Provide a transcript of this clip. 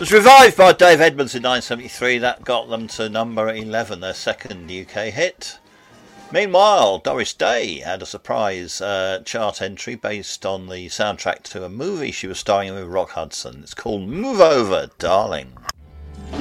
was revived by Dave Edmunds in 1973. That got them to number 11, their second UK hit. Meanwhile, Doris Day had a surprise chart entry based on the soundtrack to a movie she was starring in with Rock Hudson. It's called Move Over, Darling.